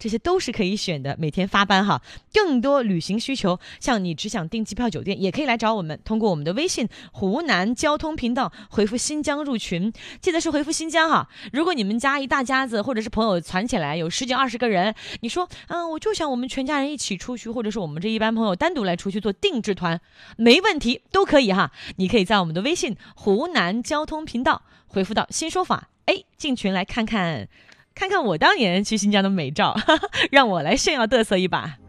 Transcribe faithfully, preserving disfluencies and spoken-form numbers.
这些都是可以选的，每天发班哈。更多旅行需求，像你只想订机票酒店，也可以来找我们，通过我们的微信湖南交通频道回复新疆入群，记得是回复新疆哈。如果你们家一大家子或者是朋友攒起来有十几二十个人，你说嗯，我就想我们全家人一起出去，或者是我们这一班朋友单独来出去做定制团，没问题，都可以哈。你可以在我们的微信湖南交通频道回复到新说法，哎，进群来看看看看我当年去新疆的美照，让我来炫耀嘚瑟一把。